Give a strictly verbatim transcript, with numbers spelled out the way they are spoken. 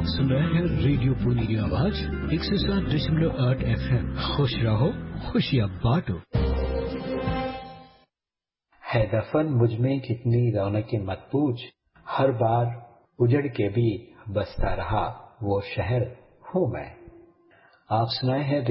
आप सुन रहे हैं रेडियो पूरी की आवाज एक सौ सात दशमलव आठ एफ एम। खुश रहो, खुशियाँ बांटो। है दफन मुझमें कितनी रौनकें मत पूछ, हर बार उजड़ के भी बसता रहा वो शहर हूँ मैं। आप सुनाए हैं